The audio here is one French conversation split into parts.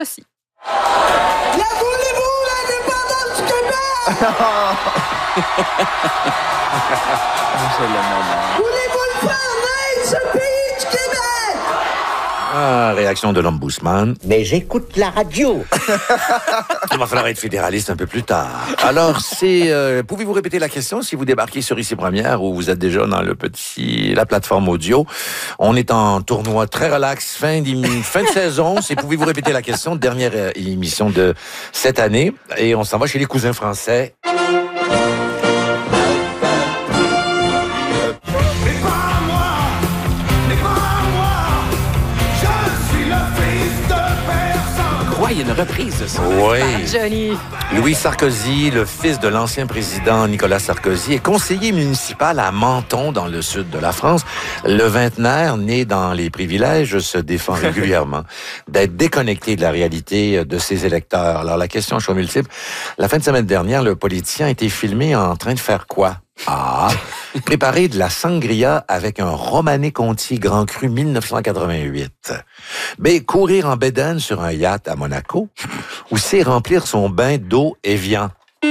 Ceci. La voulez-vous, l'indépendance du Québec? Voulez-vous le faire naître, ce pays du Québec? Ah, réaction de l'ombudsman. Mais j'écoute la radio. Il va falloir être fédéraliste un peu plus tard. Alors, pouvez-vous répéter la question si vous débarquez sur Ici Première ou vous êtes déjà dans la plateforme audio? On est en tournoi très relax, fin de saison. Pouvez-vous répéter la question? Dernière émission de cette année. Et on s'en va chez les cousins français. Il y a une reprise de ça. Oui. Johnny. Louis Sarkozy, le fils de l'ancien président Nicolas Sarkozy, est conseiller municipal à Menton, dans le sud de la France. Le vingtenaire, né dans les privilèges, se défend régulièrement d'être déconnecté de la réalité de ses électeurs. Alors, la question choix multiple. La fin de semaine dernière, le politicien a été filmé en train de faire quoi? Préparer de la sangria avec un Romanée Conti Grand Cru 1988. Courir en bédaine sur un yacht à Monaco, ou c'est remplir son bain d'eau Evian.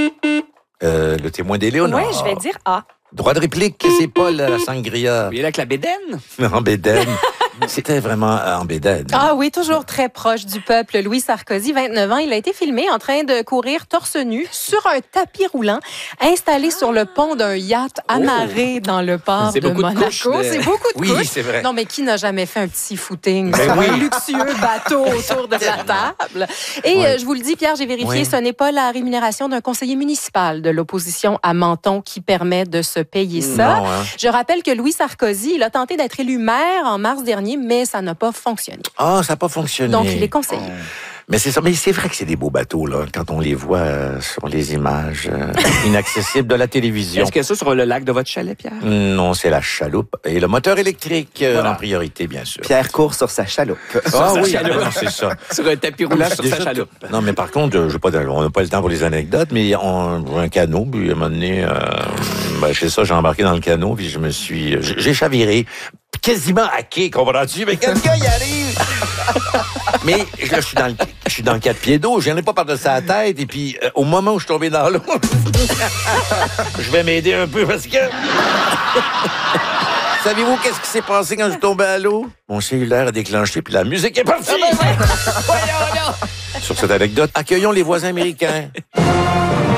Le témoin d'Éléonore. Oui, je vais dire A. Droit de réplique, c'est pas la sangria. Il est là avec la bédaine. En bédaine. C'était vraiment en bédaine. Ah oui, toujours très proche du peuple. Louis Sarkozy, 29 ans, il a été filmé en train de courir torse nu sur un tapis roulant installé sur le pont d'un yacht amarré dans le port de Monaco. C'est beaucoup de couches. Oui, c'est vrai. Non, mais qui n'a jamais fait un petit footing sur un luxueux bateau autour de la table? Et je vous le dis, Pierre, j'ai vérifié, ce n'est pas la rémunération d'un conseiller municipal de l'opposition à Menton qui permet de se payer ça. Non, hein. Je rappelle que Louis Sarkozy, il a tenté d'être élu maire en mars dernier, mais ça n'a pas fonctionné. Ah, ça n'a pas fonctionné. Donc, il est conseiller. Mais c'est ça. Mais c'est vrai que c'est des beaux bateaux, là, quand on les voit sur les images inaccessibles de la télévision. Est-ce que ça sur le lac de votre chalet, Pierre? Non, c'est la chaloupe. Et le moteur électrique en priorité, bien sûr. Pierre court sur sa chaloupe. Ah oui, chaloupe. non, c'est ça. Sur un tapis roulant sur sa chaloupe. Non, mais par contre, on n'a pas le temps pour les anecdotes, mais un canot, puis à un moment donné, chez ça, j'ai embarqué dans le canot, puis j'ai chaviré. Quasiment hacké, comprends-tu? Mais quelqu'un y arrive! Mais là, je suis dans le 4 pieds d'eau, je n'en ai pas par-dessus la tête, et puis au moment où je suis tombé dans l'eau, je vais m'aider un peu parce que... Savez-vous qu'est-ce qui s'est passé quand je suis tombé à l'eau? Mon cellulaire a déclenché, puis la musique est partie! Sur cette anecdote, accueillons les voisins américains.